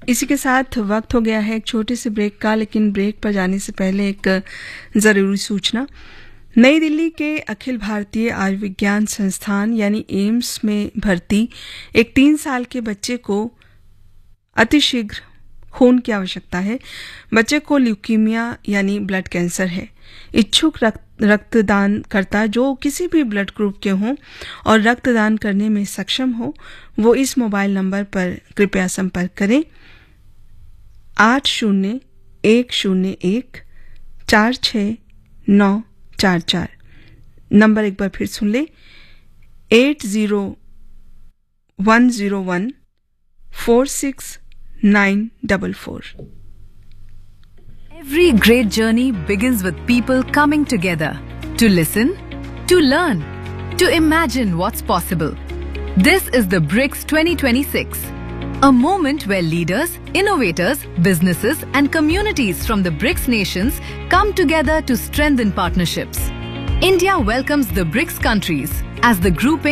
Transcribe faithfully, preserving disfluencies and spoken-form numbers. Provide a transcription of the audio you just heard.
इसी के साथ वक्त हो गया है एक छोटे से ब्रेक का, लेकिन ब्रेक पर जाने से पहले एक ज़रूरी सूचना। नई दिल्ली के अखिल भारतीय आयुर्विज्ञान संस्थान यानी एम्स में भर्ती एक तीन साल के बच्चे को अतिशीघ्र खून की आवश्यकता है। बच्चे को ल्यूकीमिया यानी ब्लड कैंसर है। इच्छुक रक्त रक्तदानकर्ता जो किसी भी ब्लड ग्रुप के हों और रक्तदान करने में सक्षम हो, वो इस मोबाइल नंबर पर कृपया संपर्क करें आठ शून्य एक शून्य एक चार छः नौ चार चार। नंबर एक बार फिर सुन ले, eight zero one zero one four six nine double four. Every great journey begins with people coming together to listen, to learn, to imagine what's possible. This is the BRICS twenty twenty-six, a moment where leaders, innovators, businesses and communities from the BRICS nations come together to strengthen partnerships. India welcomes the BRICS countries as the grouping